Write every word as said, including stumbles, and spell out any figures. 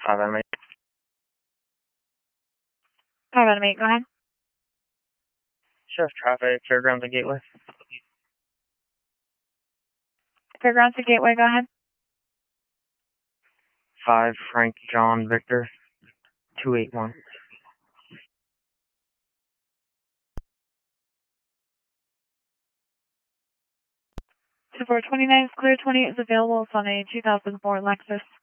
Five out of eight. Five out of eight, go ahead. Shift traffic, Fairgrounds and Gateway. Fairgrounds to Gateway, go ahead. Five Frank John Victor, two eight one. two four twenty-nine is clear, twenty-eight is available. It's on a two thousand four Lexus.